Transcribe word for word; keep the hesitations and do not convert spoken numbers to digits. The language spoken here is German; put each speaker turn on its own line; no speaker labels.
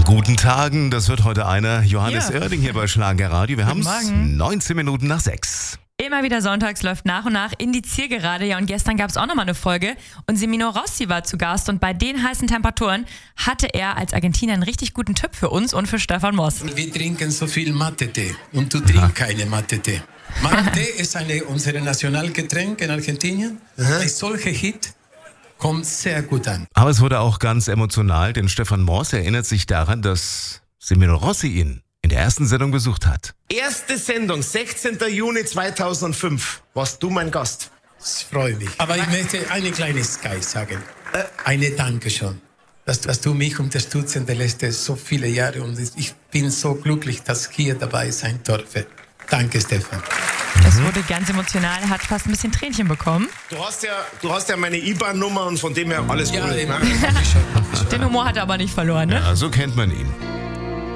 Guten Tagen, das wird heute einer. Johannes
Ja.
Oerding hier bei Schlager Radio. Wir haben
Guten
es
Morgen.
neunzehn Minuten nach sechs.
Immer wieder sonntags läuft nach und nach in die Zielgerade. Ja, und gestern gab es auch nochmal eine Folge und Semino Rossi war zu Gast und bei den heißen Temperaturen hatte er als Argentinier einen richtig guten Tipp für uns und für Stefan Moss.
Wir trinken so viel Mate-Tee und du trinkst keine Mate-Tee. Mate-Tee ist eine, unser Nationalgetränk in Argentinien. Ein solcher Hit kommt sehr gut an.
Aber es wurde auch ganz emotional, denn Stefan Moss erinnert sich daran, dass Semino Rossi ihn in der ersten Sendung besucht hat.
Erste Sendung, sechzehnten Juni zweitausendfünf. Warst du mein Gast?
Ich freue mich. Aber ich möchte eine kleine Sky sagen. Äh, eine Danke schon. Dass, dass du mich unterstützt in den letzten so viele Jahre und ich bin so glücklich, dass ich hier dabei sein durfte. Danke, Stefan.
Es wurde ganz emotional, er hat fast ein bisschen Tränchen bekommen.
Du hast ja, du hast ja meine I B A N-Nummer und von dem her alles
Ja,
cool.
eben.
Ne?
Hab ich schon, hab ich schon.
Den Humor hat er aber nicht verloren, ne?
Ja, so kennt man ihn.